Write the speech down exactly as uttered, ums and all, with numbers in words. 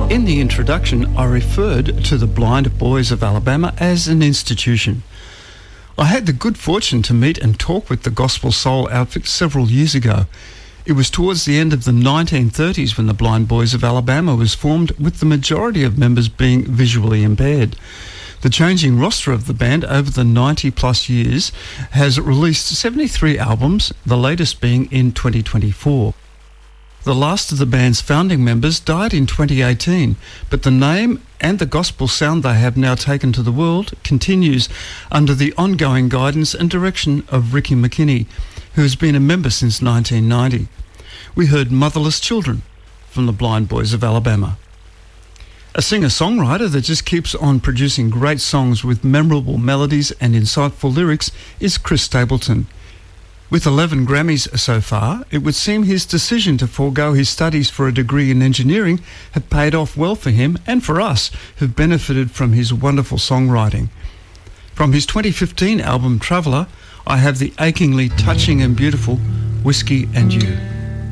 In the introduction, I referred to the Blind Boys of Alabama as an institution. I had the good fortune to meet and talk with the Gospel Soul outfit several years ago. It was towards the end of the nineteen thirties when the Blind Boys of Alabama was formed, with the majority of members being visually impaired. The changing roster of the band over the ninety plus years has released seventy-three albums, the latest being in twenty twenty-four. The last of the band's founding members died in twenty eighteen, but the name and the gospel sound they have now taken to the world continues under the ongoing guidance and direction of Ricky McKinney, who has been a member since nineteen ninety. We heard Motherless Children from the Blind Boys of Alabama. A singer-songwriter that just keeps on producing great songs with memorable melodies and insightful lyrics is Chris Stapleton. With eleven Grammys so far, it would seem his decision to forego his studies for a degree in engineering have paid off well for him and for us, who've benefited from his wonderful songwriting. From his twenty fifteen album Traveller, I have the achingly touching and beautiful Whiskey and You.